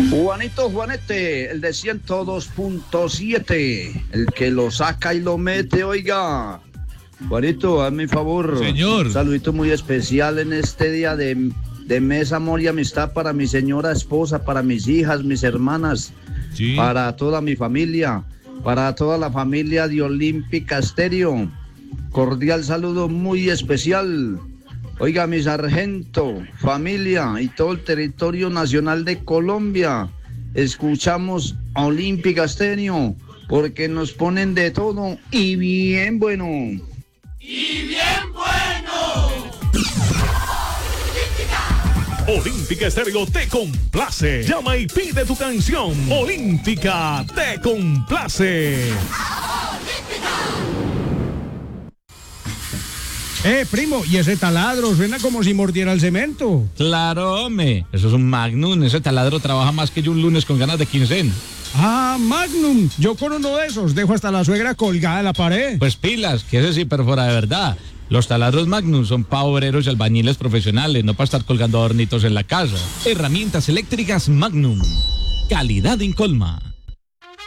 Juanito Juanete, el de 102.7, el que lo saca y lo mete, oiga. Juanito, hazme un favor. Señor. Un saludito muy especial en este día de mes, amor y amistad para mi señora esposa, para mis hijas, mis hermanas, Sí. para toda mi familia, para toda la familia de Olímpica Estéreo. Cordial saludo muy especial. Oiga, mi sargento, familia y todo el territorio nacional de Colombia, escuchamos a Olímpica Estéreo porque nos ponen de todo y bien bueno. ¡Y bien bueno! Olímpica Estéreo te complace. Llama y pide tu canción. Olímpica te complace. Primo, ¿y ese taladro? Suena como si mordiera el cemento. Claro, hombre. Eso es un Magnum. Ese taladro trabaja más que yo un lunes con ganas de quincena. Ah, Magnum. Yo con uno de esos dejo hasta la suegra colgada en la pared. Pues pilas, que ese sí perfora de verdad. Los taladros Magnum son para obreros y albañiles profesionales, no para estar colgando adornitos en la casa. Herramientas eléctricas Magnum. Calidad en Colma.